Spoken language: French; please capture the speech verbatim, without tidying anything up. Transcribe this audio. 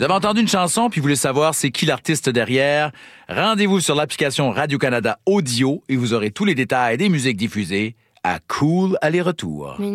Vous avez entendu une chanson puis vous voulez savoir c'est qui l'artiste derrière? Rendez-vous sur l'application Radio-Canada Audio et vous aurez tous les détails des musiques diffusées à Cool Aller-Retour.